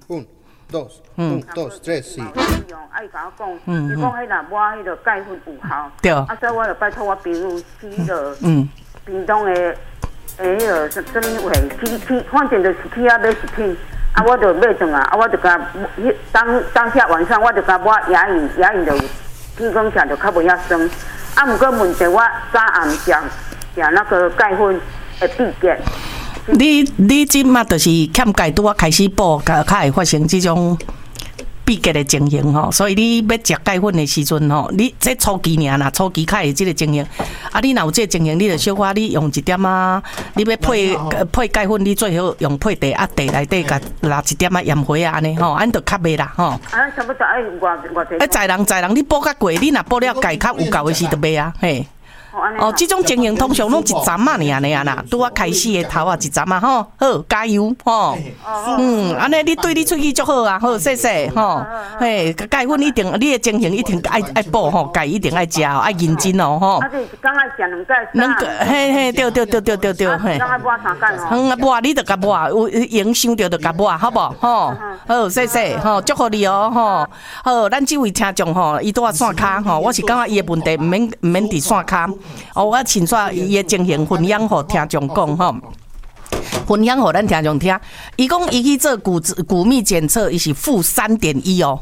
1, 2, 1, 2, 3, 4。 伊甲我讲，伊讲迄若抹迄个钙粉有效。 对。 所以我就拜托我朋友去迄个屏东的迄个什么位去，反正就是去遐买食品。我就买转啊，我就甲当下晚上我就甲抹牙龈就天光吃就较袂遐酸。毋过问题我早暗食那个钙粉会闭结。 你即马就是欠钙，拄啊开始补，较会发生这种闭结的情形吼。所以你要食钙粉的时阵吼，你这初期尔啦，初期较会这个情形。啊，你若有这个情形，你就小可你用一点啊，你要配钙粉，你最好用配茶啊，茶内底甲拉一点啊盐花啊安尼吼，安就较袂啦吼。 啊，差不多爱偌济。在人你补较过，你若补了钙较有够的时就袂啊，嘿。哦，这种情形通常拢一针啊，尔尼啊啦，拄啊开始的头啊一针啊，吼，好加油吼，安尼你对你出去足好啊，好谢谢吼，嘿，钙粉一定，你的情形一定爱补吼，钙一定爱食哦，爱认真哦吼。 啊，就是刚爱食两个，嘿，对，嘿。 刚爱抹3盖吼。 抹你就甲抹，有影想着就甲抹，好无吼？好，谢谢吼，祝福你哦吼。好，咱这位听众吼，伊拄啊线骹吼，我是感觉伊的问题毋免伫线骹。哦，我亲煞伊的情形分享互听众讲吼，分享互咱听众听。伊讲伊去做骨密检测，伊是-3.1哦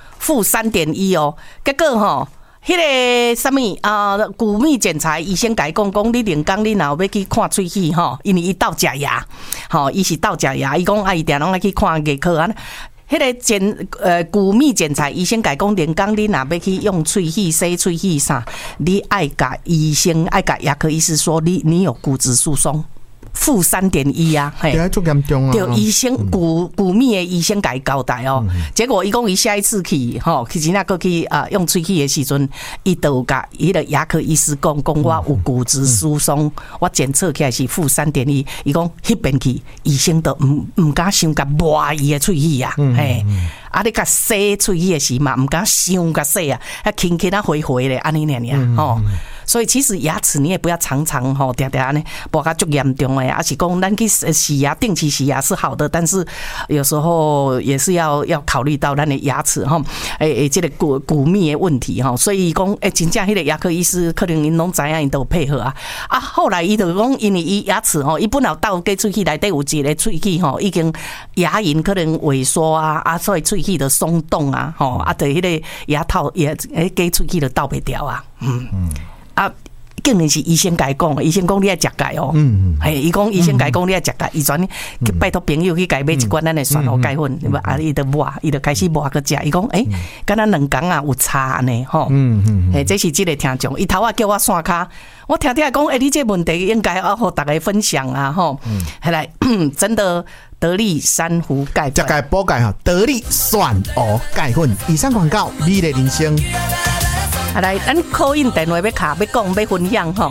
，-3.1哦。结果吼，迄个什么骨密检查，医生甲伊讲，你连工你若要去看喙齿吼，因为伊斗食牙，吼，伊是斗食牙，伊讲伊定拢爱去看牙科啊。迄个骨密检查，医生甲伊讲，连工你若要去用喙齿洗喙齿啥，你爱甲医生爱甲牙科医师说你有骨质疏松。-3.1啊，嘿， 对，足严重啊！ 对，医生骨密的医生甲伊交代哦。结果伊讲伊下一次去吼，去真正过去用喙齿的时阵，伊就甲伊个牙科医师讲我有骨质疏松，我检测起来是-3.1。伊讲迄边去，医生都唔敢想甲抹伊的喙齿啊，嘿。啊！你甲洗喙齿的时嘛，唔敢伤甲洗啊，轻轻啊回回咧，安尼尔吼。所以其实牙齿你也不要常常吼，定定安尼无甲足严重诶，而是讲咱去洗牙，定期洗牙是好的，但是有时候也是要考虑到咱的牙齿吼，这个骨密的问题吼。所以讲真正迄个牙科医师可能因拢知影，因都有配合啊。啊，后来伊就讲，因为伊牙齿吼，伊本来倒计喙齿内底有一个喙齿吼，已经牙龈可能萎缩啊，所以喙齿的松动啊，吼啊，对迄个牙套也给喙齿就倒袂掉啊，啊，竟然是医生甲伊讲，医生讲你爱食钙哦，嘿，伊讲医生甲伊讲你爱食钙，伊全拜托朋友去甲伊买一罐咱的酸蚵钙粉，啊，伊就抹，伊就开始抹个食，伊讲敢若2工啊有差呢，吼，嘿，这是这个听众，伊头仔叫我线骹，我听讲，你这问题应该要和大家分享啊，吼，后来真的。得力珊瑚钙粉， 食钙补钙哈，得力酸蚵钙粉。以上广告，美丽人生。 来，咱call in电话要卡，要讲，要分享吼。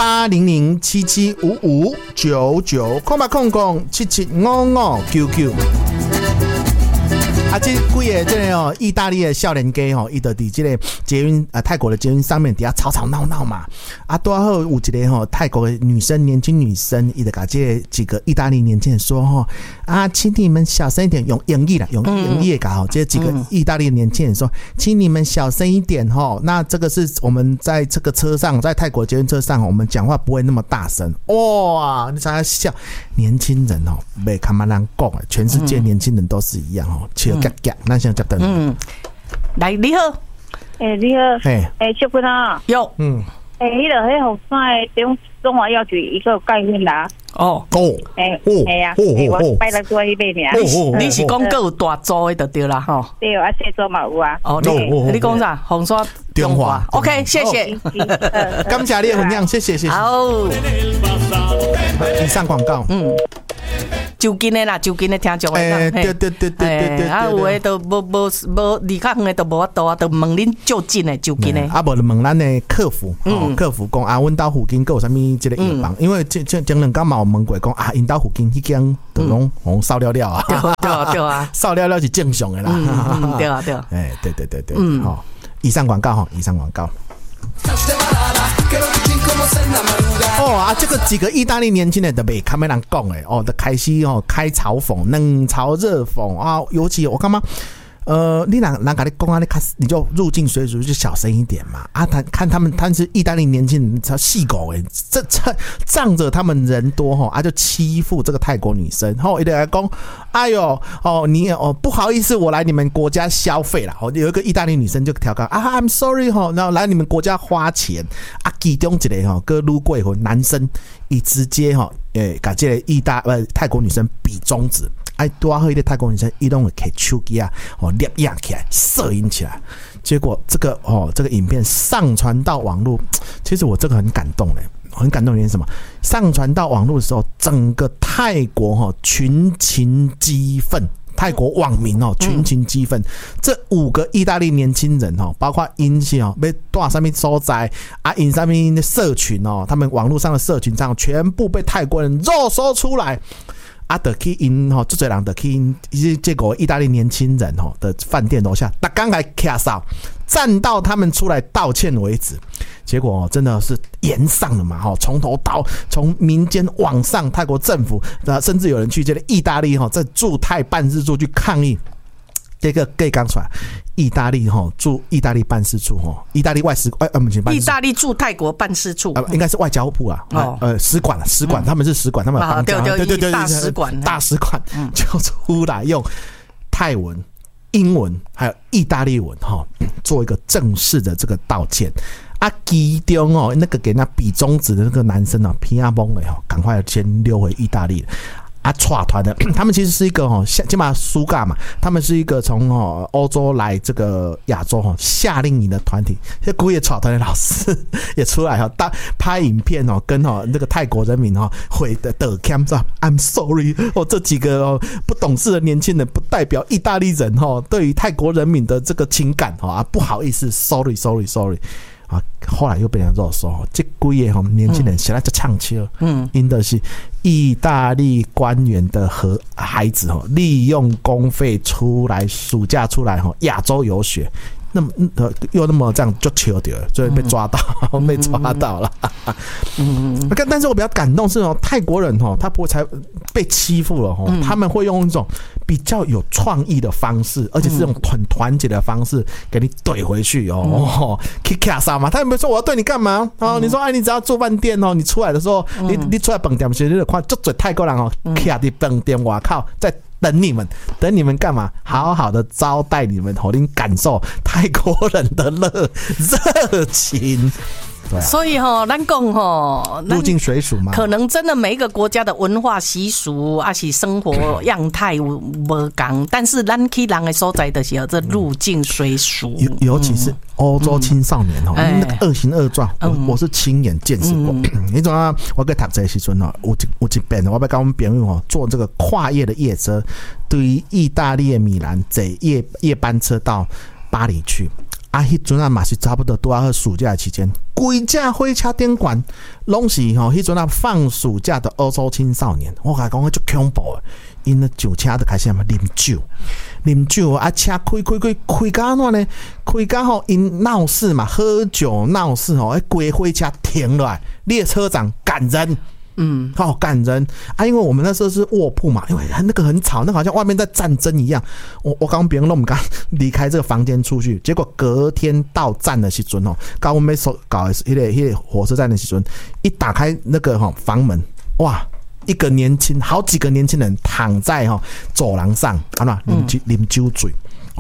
0800775599，空吧空空775599。啊，这几个这个意大利的少年家吼，伊就伫这个捷运泰国的捷运上面底下吵吵闹闹嘛。啊，多好有一个吼泰国的女生，年轻女生，伊就甲这几个意大利年轻人说吼啊，请你们小声一点，用英语啦，用英语讲吼，这几个意大利的年轻人说，请你们小声一点吼。那这个是我们在这个车上，在泰国捷运车上，我们讲话不会那么大声。哇，你才笑，年轻人吼，没看嘛人讲，全世界年轻人都是一样吼，咱先接等。 来，你好， 你好，小君啊， 有， 迄个红山的中华药局一个钙粉啦。 哦， 系啊，我拜来做迄边尔。 你是讲个有大组的就对啦吼。 对啊，小组嘛有啊。 哦，你讲啥？红山中华。OK， 谢谢。 感谢你的分享，谢谢。 好。 以上广告。 就近的啦，就近的听众的啦。 对。 啊，有的都无离较远的都无法度啊，都问恁就近的就近的。 啊，无就问咱的客服，客服讲啊，阮兜附近有啥物这个药房？因为前2天嘛有问过讲啊，因兜附近迄间都拢扫了了啊。 对啊， 扫了是正常的啦。 对啊。 对。好，以上广告。 这个几个意大利年轻人都被他们人讲的哦，的开始哦开嘲讽，冷嘲热讽啊，尤其我干嘛？你人跟你讲啊，你就入境水俗就小声一点嘛啊！看他们是意大利年轻人，他细狗这仗着他们人多哈啊，就欺负这个泰国女生，一直来讲，哎呦你不好意思，我来你们国家消费啦。有一个意大利女生就调侃啊 ，I'm sorry 然后来你们国家花钱啊，其中一个跟路过男生，以直接跟这个泰国女生比中指。多好一个泰国女生，一动可以手机啊，捏样起来，摄影起来，结果这个影片上传到网络，其实我这个很感动嘞，很感动的原因是什么？上传到网络的时候，整个泰国群情激愤。泰国网民群情激愤，这5个意大利年轻人包括因是被多上面所在啊，因上面的社群他们网络上的社群上全部被泰国人肉搜出来。就去因这些人就去因这个意大利年轻人的饭店楼下，大刚来卡哨，站到他们出来道歉为止。结果真的是延上了嘛，从头到从民间往上，泰国政府甚至有人去这个意大利在驻泰办事处去抗议。这个给刚出来，意大利驻意大利办事处意大利外使意大利驻泰国办事处应该是外交部啊，使馆他们是使馆，他们有对大使馆就出来用泰文、英文还有意大利文做一个正式的这个道歉。其中那个给那比中指的那个男生皮亚崩了赶快先溜回意大利了。串团的，他们其实是一个起码苏嘎嘛，他们是一个从欧洲来这个亚洲夏令营的团体，这古野串团的老师也出来拍影片跟那个泰国人民回的cam 说 I'm sorry 这几个不懂事的年轻人不代表意大利人对于泰国人民的这个情感不好意思 sorry。后来又被人肉搜，这几个年轻人现在就唱秋，因的是意大利官员的孩子利用公费出来暑假出来亚洲游学，那么又那么这样就糗掉了，所以被抓到了。但是我比较感动是泰国人他不会才被欺负了他们会用一种比较有创意的方式，而且是用很团结的方式给你怼回去去卡啥嘛？他有没有说我要对你干嘛你说你只要住饭店你出来的时候你出来饭店时，你就看就嘴泰国人卡在饭店外口在等你们干嘛？好好的招待你们，让你感受泰国人的热情。 所以咱讲入境水俗嘛， 可能真的每一个国家的文化习俗是生活样态不同，但是咱去人的所在的时候，这入境水俗， 尤其是欧洲青少年那个恶行恶状，我是亲眼见识过。你知道我在读这的时阵有一遍我要跟我们朋友坐这个跨夜的夜车，对于意大利的米兰坐夜班车到巴黎去。迄阵嘛是差不多拄好暑假期间，规架火车顶管拢是迄阵放暑假的欧洲青少年。我甲讲足恐怖的，因咧上车就开始啉酒车开到安怎呢？开到因闹事嘛，喝酒闹事规火车停落来，列车长赶人。好感人因为我们那时候是卧铺嘛，因为那个很吵，那好像外面在战争一样。我刚别人弄，我们刚离开这个房间出去，结果隔天到站的时阵刚我们搞那个火车站的时阵，一打开那个房门，哇，好几个年轻人躺在走廊上，啉酒醉。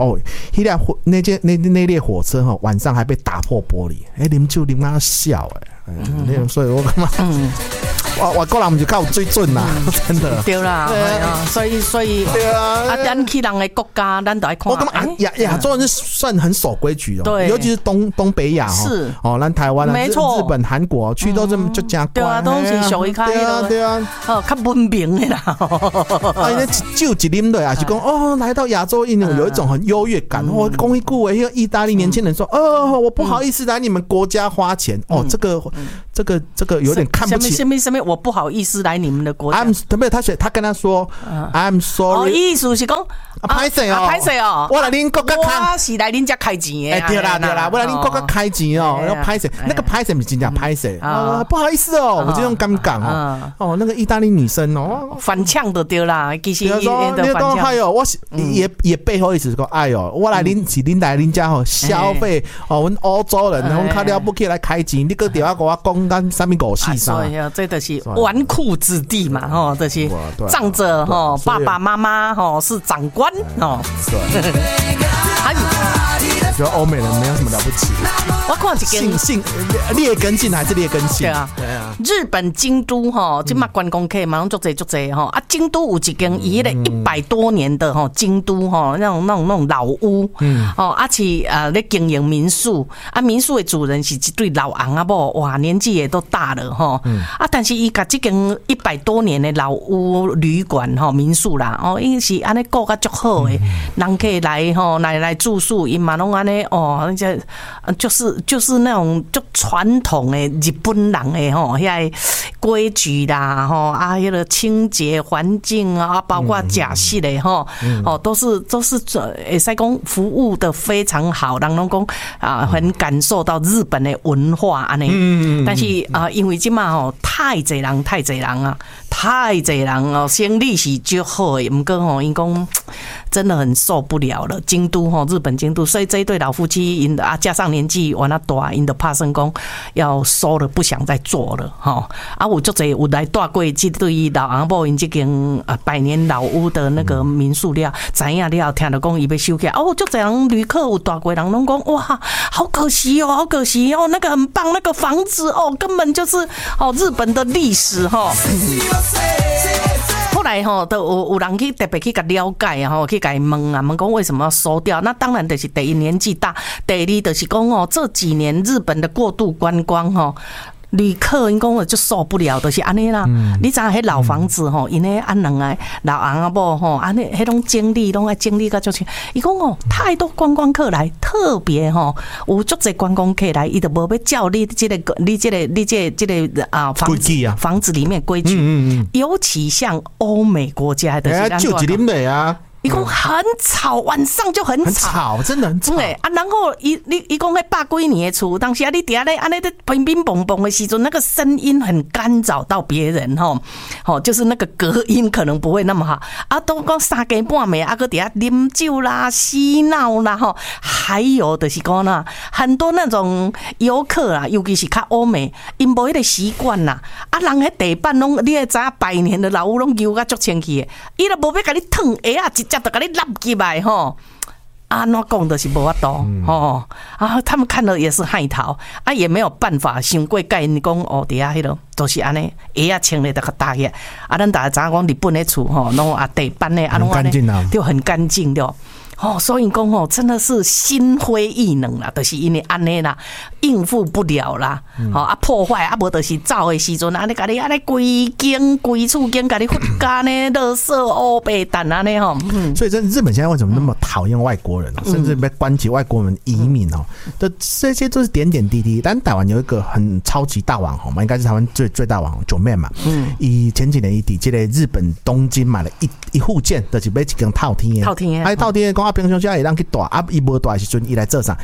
那列火车晚上还被打破玻璃，啉酒啉到笑所以我干嘛？外国人不就靠最准啦，真的。 对啦，所以对啊，咱去人的国家，咱都爱看。 我干嘛？亚洲人是算很守规矩对， 尤其是东北亚是咱台湾没错， 日本、韩国去都这么就加对啊，都是属于开对啊， 较文明的啦。 那酒一啉的是讲来到亚洲有一种很优越感。我讲一句话，那个意大利年轻人说我不好意思来你们国家花钱这个有点看不起。 什么？我不好意思来你们的国家。 他跟他说 I'm sorry。 意思是讲拍谁哦？ 拍谁哦？ 我来恁国家开， 我是来恁家开钱的。 对啦，我来恁国家开钱哦。然后拍谁？那个拍谁不是真正拍谁？不好意思哦，我这种尴尬哦。那个意大利女生哦， 反呛的对啦，其实你说哎呦，我也背后意思说，哎呦，我来恁是恁来恁家吼消费哦，阮欧洲人，阮较了不起来开钱，你个电话跟我讲干啥物狗屁啥？ 这就是纨绔子弟嘛，吼，这些仗着吼爸爸妈妈吼是长官哦。 觉得欧美人没有什么了不起。 我看一间性劣根性还是劣根性？ 对啊，日本京都吼，即马观光客嘛拢足侪吼啊，京都有一间伊个100多年的吼京都吼那种老屋，哦啊是咧经营民宿啊，民宿的主人是一对老翁啊某，哇年纪也都大了吼，啊但是伊甲即间100多年的老屋旅馆吼民宿啦，哦伊是安尼顾甲足好诶，人客来吼来住宿，伊嘛拢安尼哦，就是那种就传统的日本人的吼，遐规矩啦吼啊，迄个清洁环境啊，包括假释的吼，哦都是会使讲服务的非常好，人拢讲啊很感受到日本的文化安尼。但是因为即马吼太侪人啊，太侪人哦，生理是足好的，毋过吼因讲真的很受不了了。京都吼，日本京都，所以这一对老夫妻因加上年纪完了大，因的拍算讲要收了，不想再做了吼。有足侪有来住过这对老翁某因这间100年老屋的那个民宿了，知影了听到讲伊要收起来，足侪人旅客有住过，人拢讲哇，好可惜哦，那个很棒，那个房子哦，根本就是日本的历史吼。后来吼，都有人去特别去甲了解啊，去甲伊问讲为什么要收掉？那当然就是第一年纪大，第二就是讲这几年日本的过度观光吼。旅客因讲就受不了，就是安尼啦。你知影迄老房子吼，因咧安两个老翁啊某吼，安尼迄种经历拢爱经历个足像。伊讲太多观光客来，特别吼有足侪观光客来，伊就无要照你这个房子里面规矩。尤其像欧美国家的， 就一啉美啊。 伊讲很吵，晚上就很吵， 真的很吵。 然后伊讲迄100几年的厝，当时你底下咧安尼咧乒乒乓乓的时阵，那个声音很干扰到别人吼，就是那个隔音可能不会那么好。都讲3更半暝，搁底下啉酒啦、嬉闹啦吼，还有就是讲啦，很多那种游客啦，尤其是较欧美，因无迄个习惯啦。人迄地板拢，你会知100年的老屋拢油甲足清气的，伊都无要甲你烫鞋啊，直接就甲你揽起来吼。安怎讲就是无法度吼，他们看了也是害逃也没有办法想过甲因讲底下迄落都是安尼鞋啊清咧得较大个咱大家知影讲日本的厝吼，拢地板咧拢安尼就很干净了。所以讲真的是心灰意冷啦，就是因为安尼啦，应付不了啦，破坏无就是走的时阵安尼甲你安尼规厝间甲你混干呢，垃圾乌白蛋安尼吼。 所以日本现在为什么那么讨厌外国人，甚至被关起外国人移民的这些都是点点滴滴。但台湾有一个很超级大网红嘛，应该是台湾最大网红九妹嘛。以前几年伊伫这个日本东京买了一户建，就是买一间套厅的，套厅的讲平常时会让去住伊无住的时阵，伊来做啥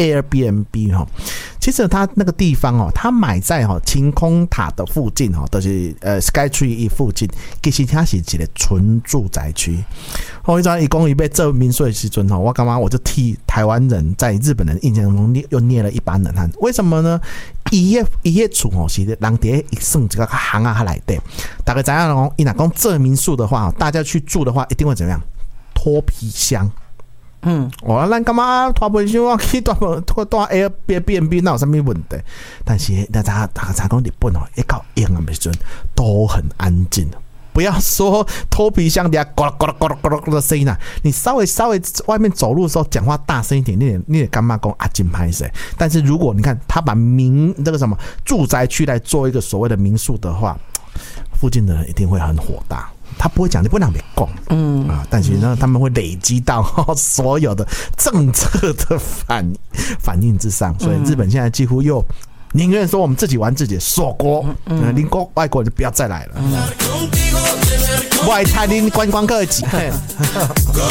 Airbnb 其实他那个地方他买在晴空塔的附近就是 Skytree 附近，其实它是一个纯住宅区。伊讲伊讲伊要做民宿的时阵我感觉我就替台湾人在日本人印象中又捏了一把冷汗。为什么呢？伊迄厝是人伫算一个行较内底，大家知影伊若讲做民宿的话，大家去住的话一定会怎么样？脱皮箱。咱干嘛拖皮箱我去住 Airbnb 那有什么问题？但是大家讲日本一到阴暗的时阵都很安静。不要说脱皮箱底下咕噜咕噜咕噜咕噜的声音你稍微外面走路的时候讲话大声一点，你也干嘛讲真歹势。但是如果你看他把这个什么住宅区来做一个所谓的民宿的话，附近的人一定会很火大。他不会讲，你不能别讲，但是呢，他们会累积到所有的政策的反应之上，所以日本现在几乎又宁愿说我们自己玩自己，锁国，外国人就不要再来了。外台您观光客几？